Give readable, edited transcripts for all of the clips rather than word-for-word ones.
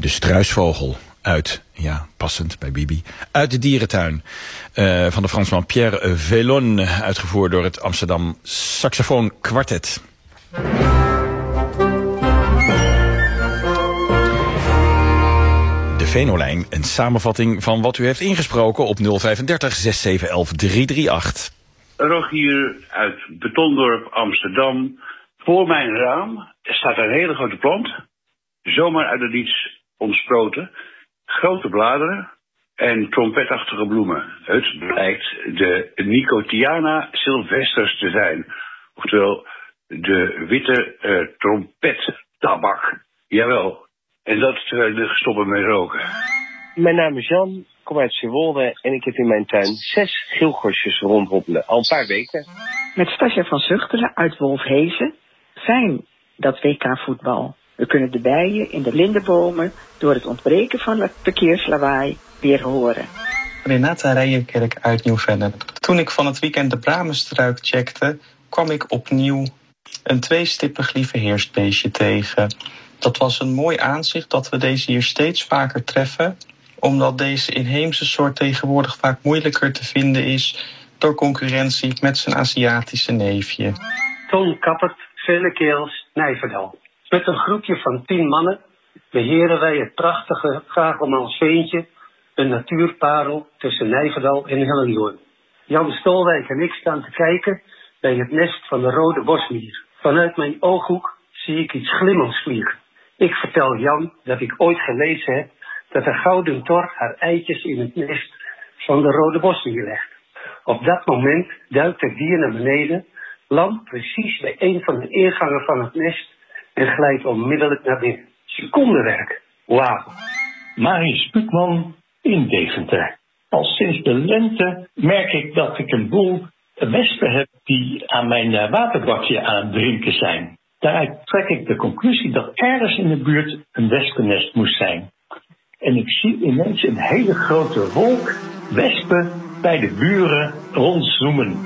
de struisvogel uit, ja, passend bij Bibi, uit de dierentuin van de Fransman Pierre Vellon, uitgevoerd door het Amsterdam Saxofoon Quartet. De Venolijn, een samenvatting van wat u heeft ingesproken op 035 6711 338. Rogier uit Betondorp, Amsterdam. Voor mijn raam staat een hele grote plant. Zomaar uit het niets ontsproten. Grote bladeren en trompetachtige bloemen. Het blijkt de Nicotiana sylvestris te zijn. Oftewel de witte trompettabak. Jawel. En dat terwijl ik stoppen met roken. Mijn naam is Jan, kom uit Zeewolde en ik heb in mijn tuin 6 geelgosjes rondhoppelen. Al een paar weken. Met Stasja van Zuchtelen uit Wolfhezen. Fijn, dat WK-voetbal. We kunnen de bijen in de lindenbomen door het ontbreken van het verkeerslawaai weer horen. Renata Rijenkerk uit Nieuw-Vennep. Toen ik van het weekend de Bramenstruik checkte, kwam ik opnieuw een 2-stippig lieveheersbeestje tegen. Dat was een mooi aanzicht dat we deze hier steeds vaker treffen, omdat deze inheemse soort tegenwoordig vaak moeilijker te vinden is door concurrentie met zijn Aziatische neefje. Ton Kappert, Velekeels, Nijverdal. Met een groepje van 10 mannen beheren wij het prachtige Gagelmansveentje, een natuurparel tussen Nijverdal en Hellendoorn. Jan Stolwijk en ik staan te kijken bij het nest van de rode bosmier. Vanuit mijn ooghoek zie ik iets glimmends vliegen. Ik vertel Jan dat ik ooit gelezen heb dat de gouden tor haar eitjes in het nest van de rode bosmier legt. Op dat moment duikt het dier naar beneden, landt precies bij een van de ingangen van het nest en glijdt onmiddellijk naar binnen. Secondenwerk. Wauw. Marius Pukman in Deventer. Al sinds de lente merk ik dat ik een boel wespen heb die aan mijn waterbakje aan het drinken zijn. Daaruit trek ik de conclusie dat ergens in de buurt een wespennest moest zijn. En ik zie ineens een hele grote wolk wespen bij de buren rondzoemen.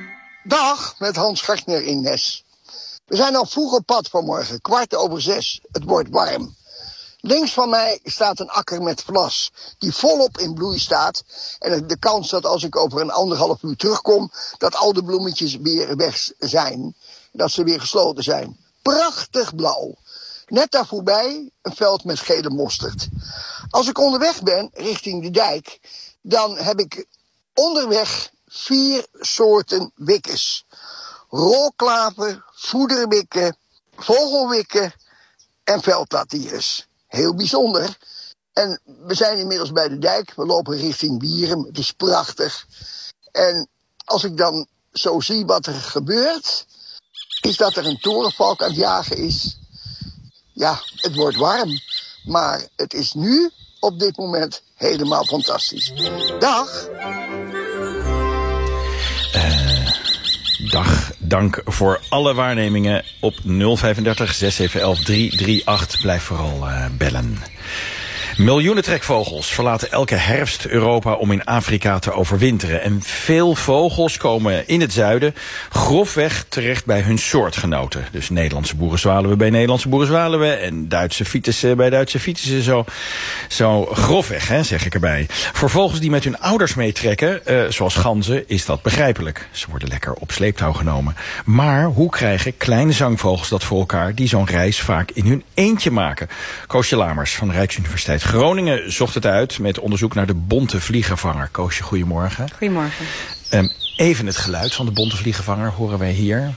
Dag, met Hans Gartner in Nes. We zijn al vroeg op pad vanmorgen, 6:15. Het wordt warm. Links van mij staat een akker met vlas, die volop in bloei staat. En de kans dat als ik over een 1,5 uur terugkom, dat al de bloemetjes weer weg zijn. Dat ze weer gesloten zijn. Prachtig blauw. Net daar voorbij een veld met gele mosterd. Als ik onderweg ben richting de dijk, dan heb ik onderweg 4 soorten wikkes. Rolklaver, voederwikken, vogelwikken en veldlatiers. Heel bijzonder. En we zijn inmiddels bij de dijk. We lopen richting Wierum. Het is prachtig. En als ik dan zo zie wat er gebeurt, is dat er een torenvalk aan het jagen is. Ja, het wordt warm. Maar het is nu, op dit moment, helemaal fantastisch. Dag! Dag, dank voor alle waarnemingen op 035 6711 338. Blijf vooral bellen. Miljoenen trekvogels verlaten elke herfst Europa om in Afrika te overwinteren. En veel vogels komen in het zuiden grofweg terecht bij hun soortgenoten. Dus Nederlandse boerenzwaluwen bij Nederlandse boerenzwaluwen en Duitse fietsen bij Duitse fietsen. Zo grofweg, hè, zeg ik erbij. Voor vogels die met hun ouders meetrekken, zoals ganzen, is dat begrijpelijk. Ze worden lekker op sleeptouw genomen. Maar hoe krijgen kleine zangvogels dat voor elkaar die zo'n reis vaak in hun eentje maken? Koosje Lamers van de Rijksuniversiteit Groningen zocht het uit met onderzoek naar de bonte vliegenvanger. Koosje, goedemorgen. Goedemorgen. Even het geluid van de bonte vliegenvanger horen wij hier.